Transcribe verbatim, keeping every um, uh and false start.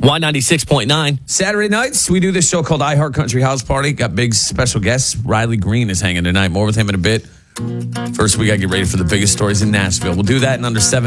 Y ninety-six point nine. Saturday nights, we do this show called iHeart Country House Party. Got big special guests. Riley Green is hanging tonight. More with him in a bit. First, we got to get ready for the biggest stories in Nashville. We'll do that in under seven